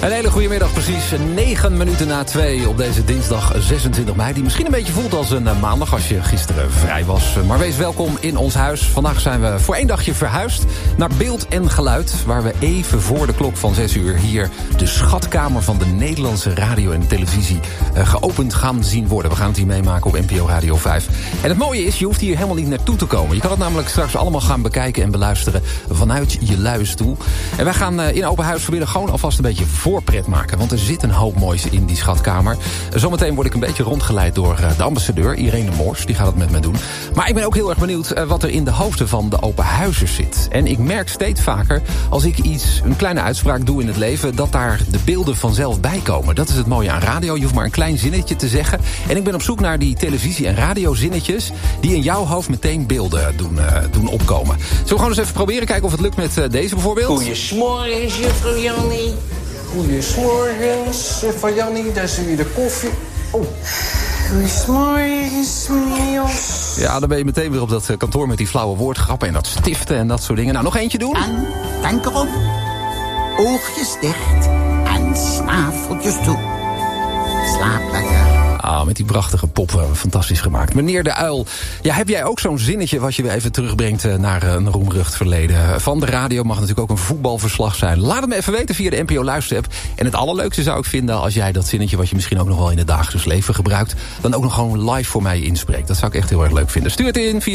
Een hele goede middag, precies 9 minuten na 2 op deze dinsdag 26 mei. Die misschien een beetje voelt als een maandag als je gisteren vrij was. Maar wees welkom in ons huis. Vandaag zijn we voor 1 dagje verhuisd naar Beeld en Geluid. Waar we even voor de klok van 6 uur hier de schatkamer van de Nederlandse radio en televisie geopend gaan zien worden. We gaan het hier meemaken op NPO Radio 5. En het mooie is, je hoeft hier helemaal niet naartoe te komen. Je kan het namelijk straks allemaal gaan bekijken en beluisteren vanuit je luistoel. En wij gaan in Open Huis vanmiddag gewoon alvast een beetje voorpret maken. Want er zit een hoop moois in die schatkamer. Zometeen word ik een beetje rondgeleid door de ambassadeur, Irene Moors. Die gaat het met me doen. Maar ik ben ook heel erg benieuwd wat er in de hoofden van de open huizers zit. En ik merk steeds vaker, als ik een kleine uitspraak doe in het leven, dat daar de beelden vanzelf bij komen. Dat is het mooie aan radio. Je hoeft maar een klein zinnetje te zeggen. En ik ben op zoek naar die televisie- en radiozinnetjes die in jouw hoofd meteen beelden doen opkomen. Zullen we gewoon eens even proberen, kijken of het lukt met deze bijvoorbeeld? Goeiemorgen, juffrouw Jannie. Goeiemorgens, juffrouw Jannie. Daar zie je de koffie. Oh. Goeiemorgen, Smiels. Ja, dan ben je meteen weer op dat kantoor met die flauwe woordgrappen en dat stiften en dat soort dingen. Nou, nog eentje doen? En denk erom. Oogjes dicht en snaveltjes toe. Slaap lekker. Ah, met die prachtige pop, fantastisch gemaakt. Meneer de Uil, ja, heb jij ook zo'n zinnetje wat je weer even terugbrengt naar een roemrucht verleden? Van de radio mag natuurlijk ook een voetbalverslag zijn. Laat het me even weten via de NPO Luisterapp. En het allerleukste zou ik vinden als jij dat zinnetje wat je misschien ook nog wel in het dagelijks leven gebruikt, dan ook nog gewoon live voor mij inspreekt. Dat zou ik echt heel erg leuk vinden. Stuur het in via